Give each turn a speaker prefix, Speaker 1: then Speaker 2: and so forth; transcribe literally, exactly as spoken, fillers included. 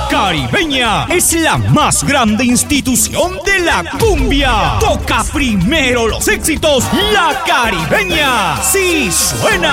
Speaker 1: Caribeña es la más grande institución de la cumbia. Toca primero los éxitos La Caribeña. Sí suena.